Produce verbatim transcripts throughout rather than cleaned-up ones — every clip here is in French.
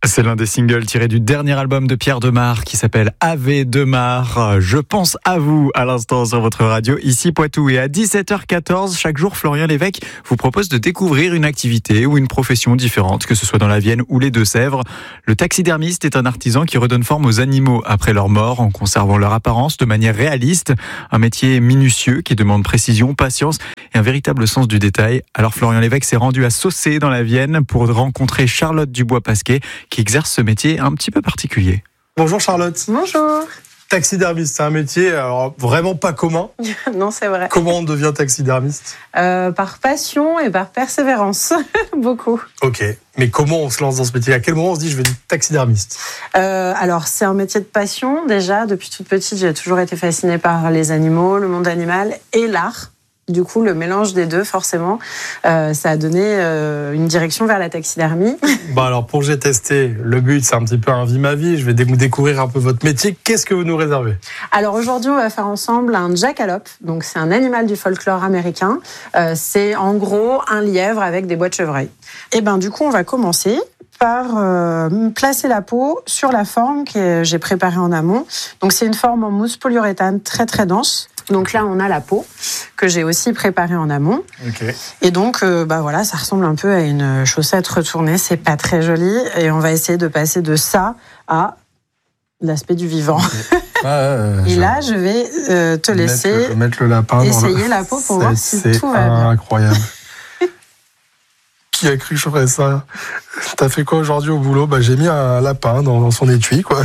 C'est l'un des singles tirés du dernier album de Pierre Demar qui s'appelle Ave Demar. Je pense à vous à l'instant sur votre radio, ici Poitou. Et à dix-sept heures quatorze, chaque jour, Florian Lévesque vous propose de découvrir une activité ou une profession différente, que ce soit dans la Vienne ou les Deux-Sèvres. Le taxidermiste est un artisan qui redonne forme aux animaux après leur mort en conservant leur apparence de manière réaliste. Un métier minutieux qui demande précision, patience et un véritable sens du détail. Alors Florian Lévesque s'est rendu à Saucé dans la Vienne pour rencontrer Charlotte Dubois-Pasquet qui exerce ce métier un petit peu particulier. Bonjour Charlotte. Bonjour. Taxidermiste, c'est un métier alors, vraiment pas commun. Non, c'est vrai. Comment on devient taxidermiste ? euh, Par passion et par persévérance, beaucoup. Ok, mais comment on se lance dans ce métier ? À quel moment on se dit je vais être taxidermiste ? euh, Alors, c'est un métier de passion déjà. Depuis toute petite, j'ai toujours été fascinée par les animaux, le monde animal et l'art. Du coup, le mélange des deux, forcément, euh, ça a donné euh, une direction vers la taxidermie. Bah alors, pour j'ai testé, le but, c'est un petit peu un vie ma vie. Je vais dé- découvrir un peu votre métier. Qu'est-ce que vous nous réservez ? Alors aujourd'hui, on va faire ensemble un jackalope. Donc c'est un animal du folklore américain. Euh, c'est en gros un lièvre avec des bois de chevreuil. Et ben du coup, on va commencer par euh, placer la peau sur la forme que j'ai préparée en amont. Donc c'est une forme en mousse polyuréthane très très dense. Donc là, on a la peau que j'ai aussi préparée en amont. Ok. Et donc, euh, bah voilà, ça ressemble un peu à une chaussette retournée. C'est pas très joli. Et on va essayer de passer de ça à l'aspect du vivant. Ah, euh, Et là, je vais euh, te laisser mettre le, mettre le lapin essayer dans le... la peau pour c'est, voir si c'est tout va bien. incroyable. Qui a cru que je ferais ça ? T'as fait quoi aujourd'hui au boulot ? Bah j'ai mis un lapin dans, dans son étui, quoi.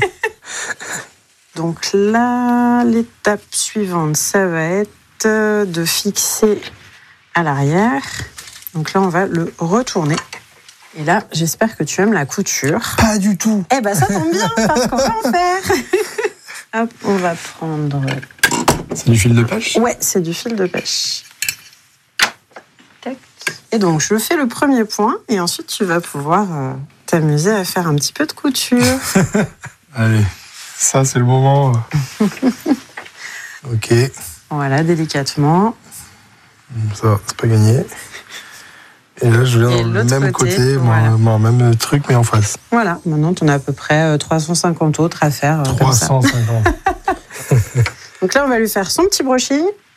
Donc là, l'étape suivante, ça va être de fixer à l'arrière. Donc là, on va le retourner. Et là, j'espère que tu aimes la couture. Pas du tout. Eh ben, ça tombe bien, parce qu'on va en faire. Hop, on va prendre... C'est du fil de pêche ? Ouais, c'est du fil de pêche. Tac. Et donc, je fais le premier point, et ensuite, tu vas pouvoir euh, t'amuser à faire un petit peu de couture. Allez. Ça, c'est le moment. Ok. Voilà, délicatement. Ça, c'est pas gagné. Et là, je viens Et dans le l'autre même côté, côté, voilà. bon, même truc, mais en face. Voilà, maintenant, tu en as à peu près trois cent cinquante autres à faire. euh, trois cent cinquante. comme ça. Donc là, on va lui faire son petit brushing.